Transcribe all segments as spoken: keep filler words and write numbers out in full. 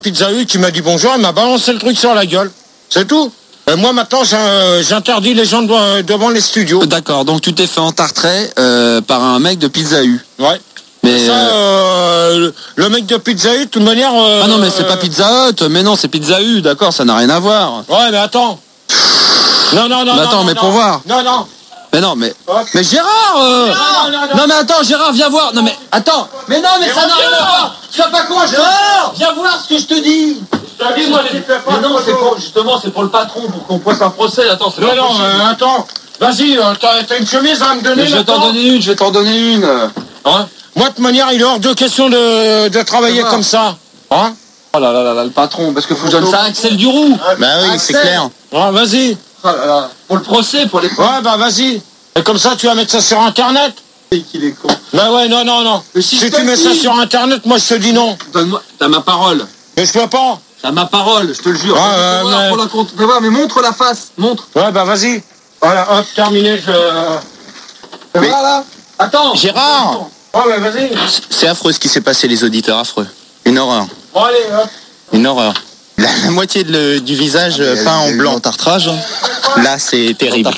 Pizza Hut qui m'a dit bonjour, il m'a balancé le truc sur la gueule. C'est tout. Et moi maintenant j'interdis les gens de, devant les studios. D'accord, donc tu t'es fait entartrer euh, par un mec de Pizza Hut. Ouais. Mais ça, euh, le mec de Pizza Hut, de toute manière... Euh, ah non, mais c'est pas Pizza Hut, mais non, c'est Pizza Hut, d'accord, ça n'a rien à voir. Ouais, mais attends. Non, non, non, mais attends, non, mais non, pour voir. Non, non. Mais non, mais... Mais Gérard euh... non, non, non, non. non, mais attends, Gérard, viens voir. Non, mais attends. Mais non, mais, mais ça n'a rien à voir. Sois pas con, Gérard. Viens voir ce que je te dis. Je te dis, moi, les... Mais non, c'est pour, justement, c'est pour le patron, pour qu'on fasse un procès. Attends, c'est non, non, euh, attends. Vas-y, euh, t'as une chemise à me donner. Mais je vais t'en donner une, je vais t'en donner une. Hein? Moi, de toute manière, il est hors de question de, de travailler comme ça. Hein? Oh là là là là, le patron, parce que faut que je donne ça à Axel Duroux. Bah oui, c'est clair. Ah, vas-y. Oh là là. Pour le procès, pour les... Ouais, bah vas-y. Et comme ça, tu vas mettre ça sur Internet. Et qu'il est con. Bah ouais, non, non, non. Si tu mets ça sur Internet, moi, je te dis non. Donne-moi, t'as ma parole. Mais je peux pas. T'as ma parole, je te le jure. Ouais, euh, voir, mais... pour la compte. Fais voir, mais montre la face, montre. Ouais, bah vas-y. Voilà, hop, terminé, je... Mais... Voilà. Attends. Gérard. Oh, bah vas-y. C'est affreux ce qui s'est passé, les auditeurs, affreux. Une horreur. Bon, allez, hop. Une horreur. La, la moitié de le, du visage ah, peint en blanc. Tartrage. Là, c'est terrible.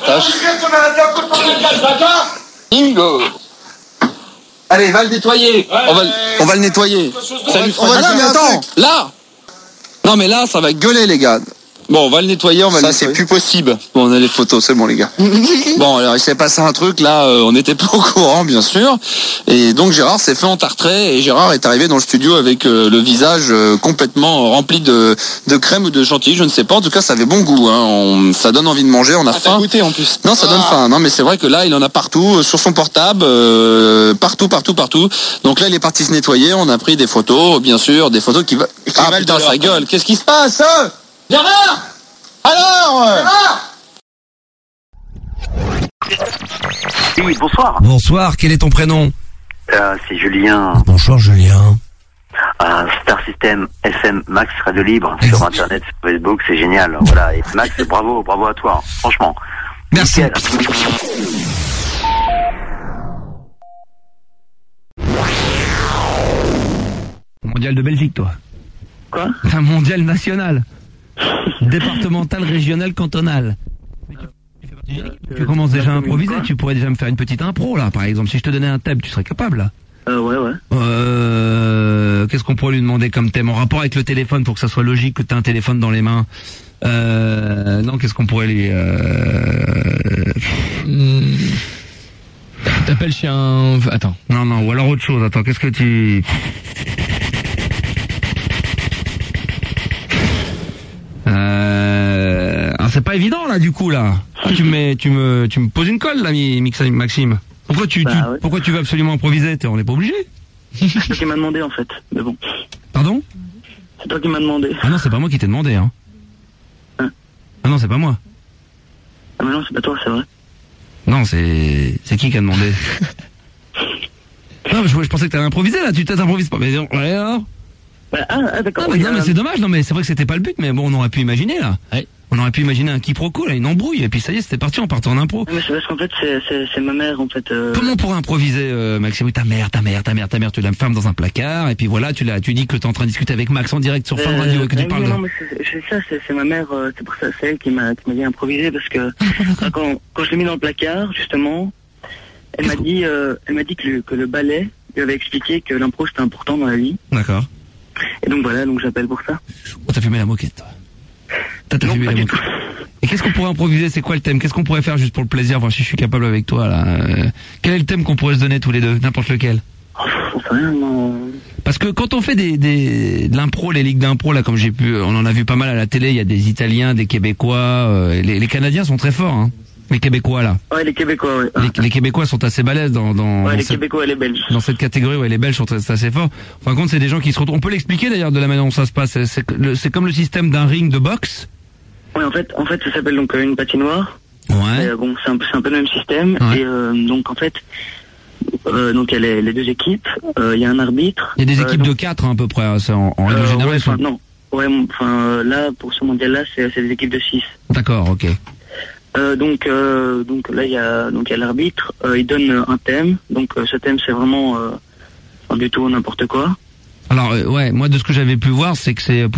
Bingo. Allez, va le nettoyer. Ouais, on, va, ouais, on va le nettoyer. Ça lui on va, non, mais attends. Là. Non, mais là, ça va gueuler, les gars. Bon, on va le nettoyer, on va ça, le nettoyer. C'est plus possible. Bon, on a les photos, c'est bon, les gars. Bon, alors, il s'est passé un truc, là, euh, on n'était pas au courant, bien sûr. Et donc, Gérard s'est fait entartrer, et Gérard est arrivé dans le studio avec euh, le visage euh, complètement rempli de, de crème ou de chantilly, je ne sais pas. En tout cas, ça avait bon goût, hein. On, ça donne envie de manger, on a ah, faim. T'as goûté, en plus. Non, ça ah. donne faim. Non, mais c'est vrai que là, il en a partout, euh, sur son portable, euh, partout, partout, partout. Donc là, il est parti se nettoyer, on a pris des photos, bien sûr, des photos qui, va... qui ah, valent dans sa gueule. Qu'est-ce qui se passe, hein Gérard? Alors Oui, bonsoir. Bonsoir, quel est ton prénom? euh, C'est Julien. Bonsoir Julien. Euh, Star System F M Max Radio Libre sur Internet, sur Facebook, c'est génial. Voilà, et Max, bravo, bravo à toi, franchement. Merci. Nickel. Mondial de Belgique, toi. Quoi? Un mondial national. Départemental, régional, cantonal. Tu, tu commences déjà à improviser, tu pourrais déjà me faire une petite impro là, par exemple. Si je te donnais un thème, tu serais capable là. Euh, ouais, ouais. Euh, qu'est-ce qu'on pourrait lui demander comme thème en rapport avec le téléphone pour que ça soit logique que tu as un téléphone dans les mains? Euh, non, qu'est-ce qu'on pourrait lui... Euh... Mmh. T'appelles chez un... Attends. Non, non, ou alors autre chose. Attends, qu'est-ce que tu... Euh... Ah, c'est pas évident là du coup là. Ah, tu me mets, tu me, tu me poses une colle là, Maxime. Pourquoi tu, bah, tu ouais. pourquoi tu veux absolument improviser? On n'est pas obligé. C'est toi qui m'as demandé en fait, mais bon. Pardon? C'est toi qui m'as demandé. Ah non, c'est pas moi qui t'ai demandé, hein. Hein? Ah non, c'est pas moi. Ah mais non, c'est pas toi, c'est vrai. Non, c'est, c'est qui qui a demandé? Non, mais je, je pensais que t'allais improviser là. Tu t'improvises pas. Mais non, ouais, alors. Bah, ah, ah d'accord. Non, mais, oui, non, mais euh... c'est dommage. Non, mais c'est vrai que c'était pas le but. Mais bon, on aurait pu imaginer là. Ouais. On aurait pu imaginer un quiproquo là, une embrouille. Et puis ça y est, c'était parti. On partait en impro. Mais c'est parce qu'en fait, c'est, c'est, c'est ma mère en fait. Euh... Comment on pourrait improviser, euh, Maxime? Oui, ta mère, ta mère, ta mère, ta mère. Tu la fermes dans un placard. Et puis voilà, tu l'as, tu dis que t'es en train de discuter avec Max en direct sur euh, Fun Radio et que tu oui, parles. Non, de... mais c'est, c'est ça. C'est, c'est ma mère. Euh, c'est pour ça, c'est elle qui m'a, qui m'a dit improviser parce que ah, quand, quand je l'ai mis dans le placard, justement, elle m'a dit, euh, elle m'a dit que le, que le ballet lui avait expliqué que l'impro c'était important dans la vie. D'accord. Et donc voilà, donc j'appelle pour ça. Oh, t'as fumé la moquette, toi. T'as, t'as Non, fumé pas la du moquette. tout. Et qu'est-ce qu'on pourrait improviser? C'est quoi le thème? Qu'est-ce qu'on pourrait faire juste pour le plaisir, voir si je suis capable avec toi, là? Euh, quel est le thème qu'on pourrait se donner tous les deux? N'importe lequel. Oh, j'en sais rien, non. Parce que quand on fait des, des, de l'impro, les ligues d'impro, là, comme j'ai pu, on en a vu pas mal à la télé, il y a des Italiens, des Québécois, euh, les, les Canadiens sont très forts, hein. Les Québécois, là. Ouais, les Québécois, ouais. Les, les Québécois sont assez balèzes dans, dans, Ouais, dans les cette, Québécois et les Belges. dans cette catégorie, ouais, les Belges sont très, assez forts. En fin de compte, c'est des gens qui se retrouvent, on peut l'expliquer d'ailleurs de la manière dont ça se passe. C'est, c'est, le, c'est comme le système d'un ring de boxe. Ouais, en fait, en fait, ça s'appelle donc euh, une patinoire. Ouais. Et, euh, bon, c'est un, c'est un peu le même système. Ouais. Et euh, donc, en fait, euh, donc il y a les, les deux équipes. Il euh, y a un arbitre. Il y a des euh, équipes donc, de quatre, hein, à peu près. Hein, c'est en, en règle euh, générale. ouais, sont... Non. Ouais, enfin, euh, là, pour ce mondial-là, c'est, c'est des équipes de six. D'accord, ok. Euh, donc, euh, donc là, il y a, donc il y a l'arbitre. Euh, il donne un thème. Donc, euh, ce thème, c'est vraiment euh, du tout n'importe quoi. Alors, euh, ouais, moi, de ce que j'avais pu voir, c'est que c'est